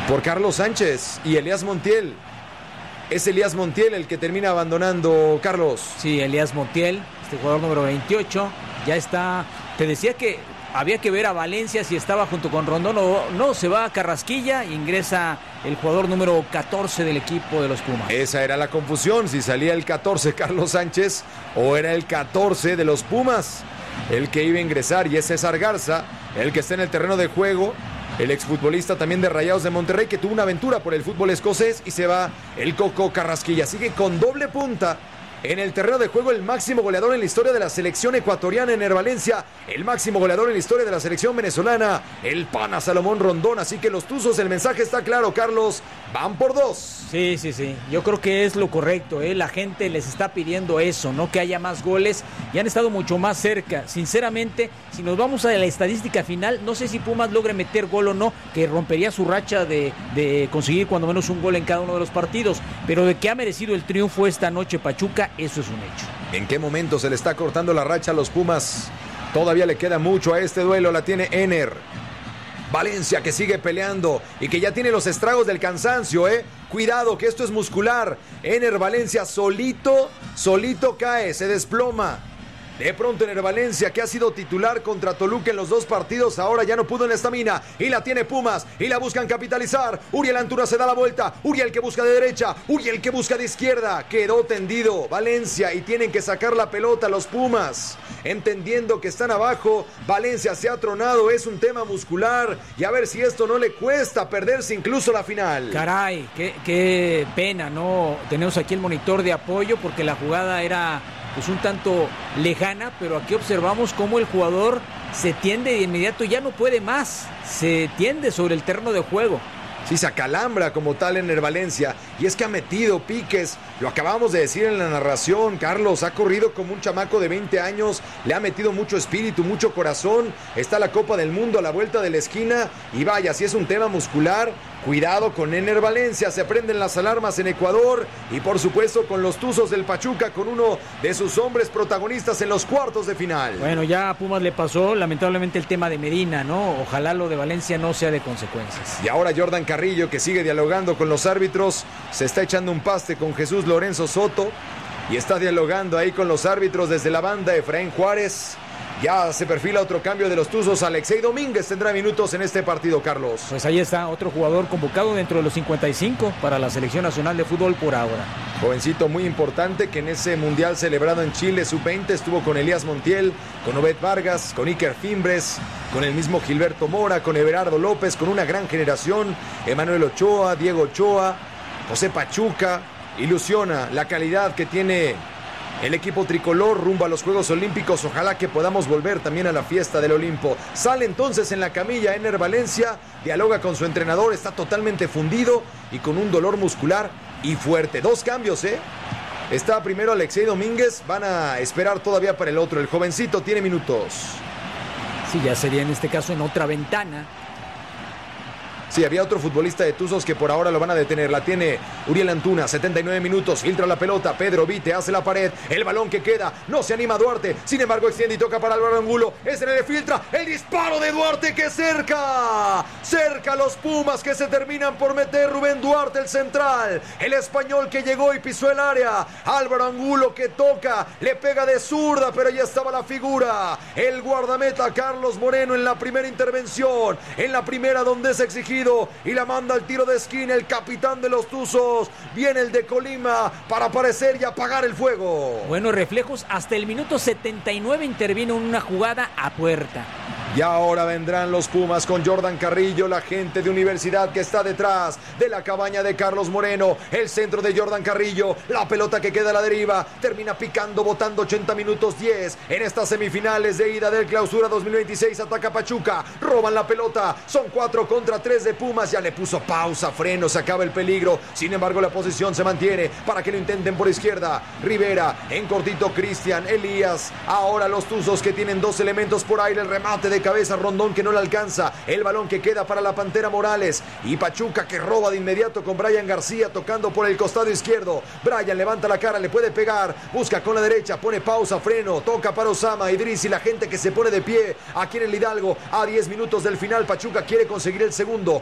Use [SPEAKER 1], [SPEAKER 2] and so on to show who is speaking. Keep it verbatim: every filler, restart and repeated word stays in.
[SPEAKER 1] por Carlos Sánchez y Elías Montiel. Es Elías Montiel el que termina abandonando, Carlos.
[SPEAKER 2] Sí, Elías Montiel, este jugador número veintiocho, ya está. Te decía que había que ver a Valencia si estaba junto con Rondón o no. Se va a Carrasquilla, ingresa el jugador número catorce del equipo de los Pumas.
[SPEAKER 1] Esa era la confusión, si salía el catorce Carlos Sánchez o era el catorce de los Pumas el que iba a ingresar, y es César Garza el que está en el terreno de juego. El exfutbolista también de Rayados de Monterrey, que tuvo una aventura por el fútbol escocés, y se va el Coco Carrasquilla. Sigue con doble punta en el terreno de juego el máximo goleador en la historia de la selección ecuatoriana, Ener Valencia, el máximo goleador en la historia de la selección venezolana, el pana Salomón Rondón. Así que los Tuzos, el mensaje está claro, Carlos, van por dos.
[SPEAKER 2] Sí, sí, sí, yo creo que es lo correcto, ¿eh? La gente les está pidiendo eso, no que haya más goles, y han estado mucho más cerca. Sinceramente, si nos vamos a la estadística final, no sé si Pumas logre meter gol o no, que rompería su racha de, de conseguir cuando menos un gol en cada uno de los partidos, pero de que ha merecido el triunfo esta noche Pachuca, eso es un hecho.
[SPEAKER 1] ¿En qué momento se le está cortando la racha a los Pumas? Todavía le queda mucho a este duelo, la tiene Ener Valencia, que sigue peleando y que ya tiene los estragos del cansancio, ¿eh? Cuidado, que esto es muscular. Ener Valencia solito, solito cae, se desploma. De pronto Ener Valencia, que ha sido titular contra Toluca en los dos partidos, ahora ya no pudo en la estamina, y la tiene Pumas, y la buscan capitalizar. Uriel Antuna se da la vuelta, Uriel que busca de derecha, Uriel que busca de izquierda, quedó tendido Valencia, y tienen que sacar la pelota los Pumas, entendiendo que están abajo. Valencia se ha tronado, es un tema muscular, y a ver si esto no le cuesta perderse incluso la final.
[SPEAKER 2] Caray, qué, qué pena, ¿no? Tenemos aquí el monitor de apoyo, porque la jugada era pues un tanto lejana, pero aquí observamos cómo el jugador se tiende de inmediato, ya no puede más, se tiende sobre el terreno de juego.
[SPEAKER 1] Sí, se acalambra como tal Ener Valencia, y es que ha metido piques, lo acabamos de decir en la narración, Carlos, ha corrido como un chamaco de veinte años, le ha metido mucho espíritu, mucho corazón, está la Copa del Mundo a la vuelta de la esquina, y vaya, si es un tema muscular, cuidado con Ener Valencia, se prenden las alarmas en Ecuador, y por supuesto con los Tuzos del Pachuca, con uno de sus hombres protagonistas en los cuartos de final.
[SPEAKER 2] Bueno, ya a Pumas le pasó lamentablemente el tema de Medina, ¿no? Ojalá lo de Valencia no sea de consecuencias.
[SPEAKER 1] Y ahora Jordan Carrillo, que sigue dialogando con los árbitros, se está echando un paste con Jesús Lorenzo Soto, y está dialogando ahí con los árbitros desde la banda. Efraín Juárez. Ya se perfila otro cambio de los Tuzos. Alexei Domínguez tendrá minutos en este partido, Carlos.
[SPEAKER 2] Pues ahí está otro jugador convocado dentro de los cincuenta y cinco para la Selección Nacional de Fútbol por ahora.
[SPEAKER 1] Jovencito muy importante que en ese mundial celebrado en Chile sub veinte estuvo con Elías Montiel, con Obed Vargas, con Iker Fimbres, con el mismo Gilberto Mora, con Everardo López, con una gran generación, Emanuel Ochoa, Diego Ochoa, José Pachuca. Ilusiona la calidad que tiene el equipo tricolor rumbo a los Juegos Olímpicos. Ojalá que podamos volver también a la fiesta del Olimpo. Sale entonces en la camilla Ener Valencia, dialoga con su entrenador, está totalmente fundido y con un dolor muscular y fuerte. Dos cambios, ¿eh? Está primero Alexei Domínguez, van a esperar todavía para el otro. El jovencito tiene minutos.
[SPEAKER 2] Sí, ya sería en este caso en otra ventana.
[SPEAKER 1] Sí, había otro futbolista de Tuzos que por ahora lo van a detener. La tiene Uriel Antuna, setenta y nueve minutos, filtra la pelota, Pedro Vite hace la pared, el balón que queda, no se anima Duarte, sin embargo extiende y toca para Álvaro Angulo, este le filtra, el disparo de Duarte que cerca, cerca los Pumas que se terminan por meter. Rubén Duarte, el central, el español que llegó y pisó el área, Álvaro Angulo que toca, le pega de zurda, pero ya estaba la figura, el guardameta Carlos Moreno en la primera intervención, en la primera donde es exigido, y la manda al tiro de esquina el capitán de los Tuzos. Viene el de Colima para aparecer y apagar el fuego.
[SPEAKER 2] Buenos reflejos, hasta el minuto setenta y nueve intervino en una jugada a puerta.
[SPEAKER 1] Y ahora vendrán los Pumas con Jordan Carrillo, la gente de Universidad que está detrás de la cabaña de Carlos Moreno. El centro de Jordan Carrillo, la pelota que queda a la deriva, termina picando, botando ochenta minutos diez en estas semifinales de ida del Clausura dos mil veintiséis. Ataca Pachuca, roban la pelota, son cuatro contra tres de Pumas. Ya le puso pausa, freno, se acaba el peligro. Sin embargo, la posición se mantiene para que lo intenten por izquierda. Rivera, en cortito Cristian, Elías. Ahora los Tuzos que tienen dos elementos por aire, el remate de cabeza, Rondón que no le alcanza, el balón que queda para la Pantera Morales, y Pachuca que roba de inmediato con Brian García tocando por el costado izquierdo. Brian levanta la cara, le puede pegar, busca con la derecha, pone pausa, freno, toca para Osama Idris y la gente que se pone de pie aquí en el Hidalgo. A diez minutos del final, Pachuca quiere conseguir el segundo,